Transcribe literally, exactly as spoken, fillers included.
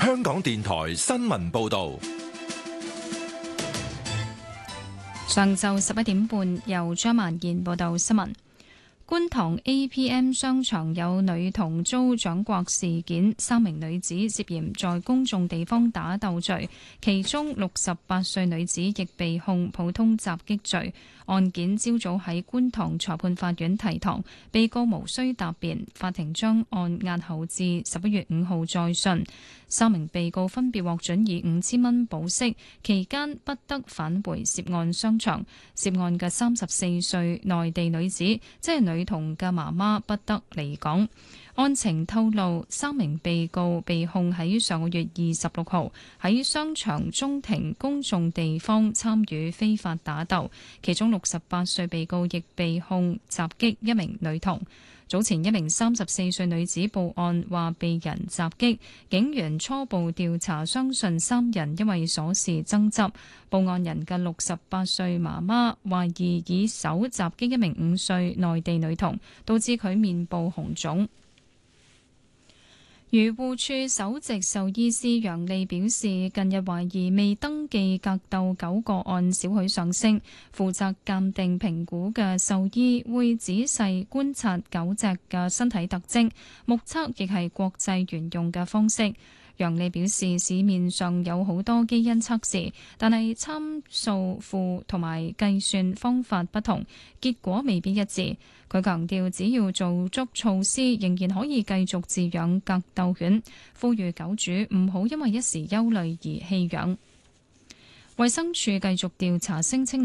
香港電台新聞報道。 上晝十一點半，由張萬燕報道新聞。觀塘 A P M 商場有女童遭掌摑事件，三名女子涉嫌在公眾地方打鬥罪，其中六十八歲女子亦被控普通襲擊罪。案件朝早喺觀塘裁判法院提堂，被告無需答辯，法庭將案押後至十一月五號再訊。三名被告分別獲准以五千蚊保釋，期間不得返回涉案商場。涉案嘅三十四歲內地女子，即係女童嘅媽媽，不得離港。案情透露，三名被告被控喺上個月二十六號喺商場中庭公眾地方參與非法打鬥，其中六十八歲被告亦被控襲擊一名女童。早前一名三十四歲女子報案話被人襲擊，警員初步調查相信三人因為瑣事爭執。報案人嘅六十八歲媽媽懷疑以手襲擊一名五歲內地女童，導致佢面部紅腫。漁護署首席獸醫師楊利表示，近日懷疑未登記格鬥狗個案少許上升，負責鑑定評估嘅獸醫會仔細觀察狗隻嘅身體特徵，目測亦係國際沿用嘅方式。楊利表示，市面上有好多基因測試，但係參數庫同埋計算方法不同，結果未必一致。佢強調，只要做足措施，仍然可以繼續飼養格鬥犬，呼籲狗主唔好因為一時憂慮而棄養。衛生署繼續調查聲稱